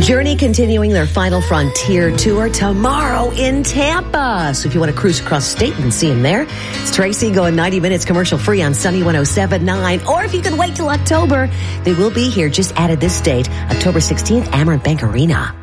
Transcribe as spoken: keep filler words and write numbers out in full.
Journey continuing their Final Frontier tour tomorrow in Tampa. So if you want to cruise across state, you can see them there. It's Tracy going ninety minutes commercial free on Sunny one oh seven point nine. Or if you can wait till October, they will be here. Just added this date, October sixteenth, Amerant Bank Arena.